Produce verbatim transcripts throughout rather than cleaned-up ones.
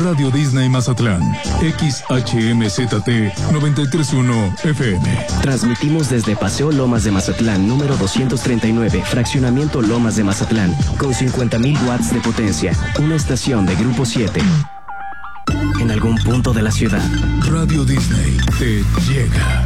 Radio Disney Mazatlán, X H M Z T noventa y tres punto uno F M. Transmitimos desde Paseo Lomas de Mazatlán, número doscientos treinta y nueve, Fraccionamiento Lomas de Mazatlán, con cincuenta mil watts de potencia, una estación de Grupo siete. En algún punto de la ciudad, Radio Disney te llega.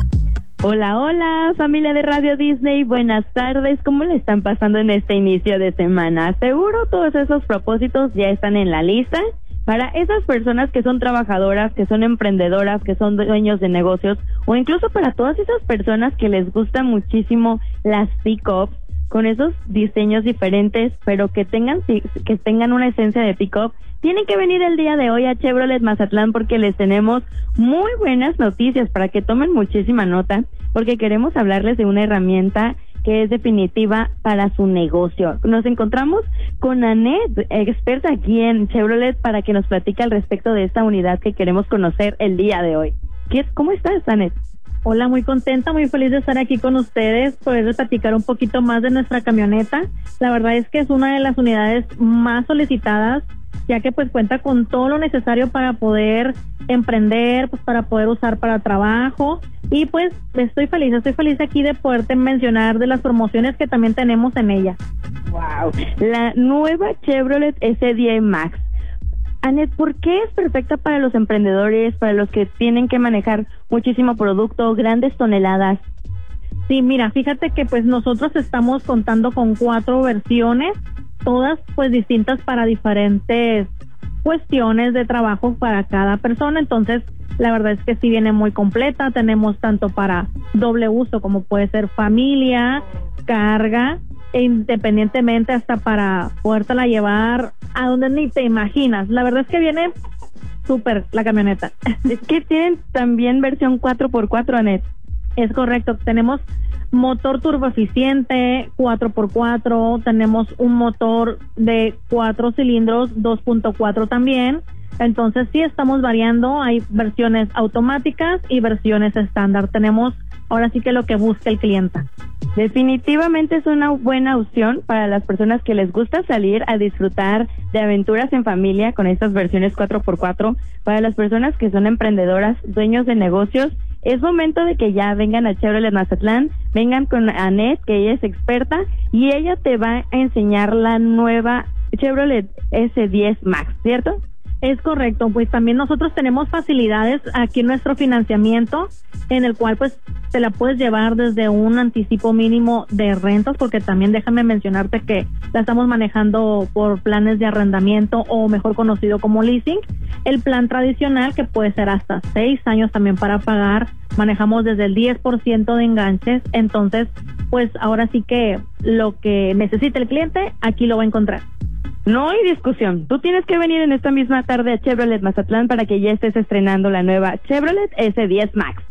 Hola, hola, familia de Radio Disney, buenas tardes. ¿Cómo le están pasando en este inicio de semana? Seguro todos esos propósitos ya están en la lista. Para esas personas que son trabajadoras, que son emprendedoras, que son dueños de negocios, o incluso para todas esas personas que les gusta muchísimo las pick-ups, con esos diseños diferentes, pero que tengan que tengan una esencia de pick-up, tienen que venir el día de hoy a Chevrolet Mazatlán porque les tenemos muy buenas noticias para que tomen muchísima nota, porque queremos hablarles de una herramienta que es definitiva para su negocio. Nos encontramos con Anet, experta aquí en Chevrolet, para que nos platique al respecto de esta unidad que queremos conocer el día de hoy. ¿Cómo estás, Anet? Hola, muy contenta, muy feliz de estar aquí con ustedes, poder platicar un poquito más de nuestra camioneta. La verdad es que es una de las unidades más solicitadas, ya que pues cuenta con todo lo necesario para poder emprender, pues para poder usar para trabajo, y pues estoy feliz, estoy feliz aquí de poderte mencionar de las promociones que también tenemos en ella. Wow, la nueva Chevrolet S diez Max. Anet, ¿por qué es perfecta para los emprendedores, para los que tienen que manejar muchísimo producto, grandes toneladas? Sí, mira, fíjate que pues nosotros estamos contando con cuatro versiones, todas pues distintas para diferentes cuestiones de trabajo para cada persona. Entonces la verdad es que sí viene muy completa. Tenemos tanto para doble uso como puede ser familia, carga, e independientemente hasta para podértela llevar a donde ni te imaginas. La verdad es que viene súper la camioneta. Es que tienen también versión cuatro por cuatro, Anet. Es correcto, tenemos motor turboeficiente cuatro por cuatro, tenemos un motor de cuatro cilindros dos punto cuatro también. Entonces sí estamos variando, hay versiones automáticas y versiones estándar. Tenemos ahora sí que lo que busca el cliente. Definitivamente es una buena opción para las personas que les gusta salir a disfrutar de aventuras en familia con estas versiones cuatro por cuatro. Para las personas que son emprendedoras, dueños de negocios, es momento de que ya vengan a Chevrolet Mazatlán, vengan con Anet, que ella es experta, y ella te va a enseñar la nueva Chevrolet S diez Max, ¿cierto? Es correcto, pues también nosotros tenemos facilidades aquí en nuestro financiamiento, en el cual pues te la puedes llevar desde un anticipo mínimo de rentas, porque también déjame mencionarte que la estamos manejando por planes de arrendamiento, o mejor conocido como leasing. El plan tradicional, que puede ser hasta seis años también para pagar, manejamos desde el diez por ciento de enganches. Entonces pues ahora sí que lo que necesite el cliente aquí lo va a encontrar. No hay discusión. Tú tienes que venir en esta misma tarde a Chevrolet Mazatlán para que ya estés estrenando la nueva Chevrolet S diez Max.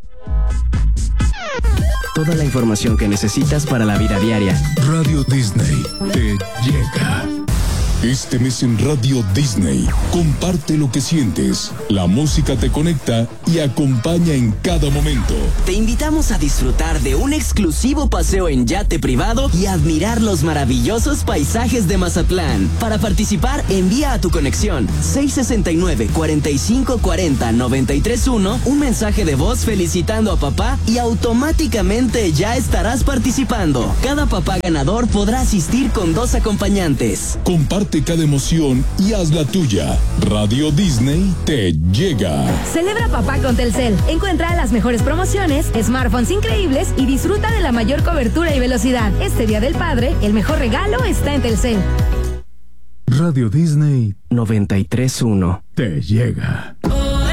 Toda la información que necesitas para la vida diaria. Radio Disney te llega. Este mes en Radio Disney, comparte lo que sientes. La música te conecta y acompaña en cada momento. Te invitamos a disfrutar de un exclusivo paseo en yate privado y admirar los maravillosos paisajes de Mazatlán. Para participar, envía a tu conexión seis sesenta y nueve, cuarenta y cinco cuarenta, noventa y tres uno un mensaje de voz felicitando a papá y automáticamente ya estarás participando. Cada papá ganador podrá asistir con dos acompañantes. Comparte cada emoción y haz la tuya. Radio Disney te llega. Celebra papá con Telcel. Encuentra las mejores promociones, smartphones increíbles y disfruta de la mayor cobertura y velocidad. Este Día del Padre, el mejor regalo está en Telcel. Radio Disney noventa y tres punto uno te llega.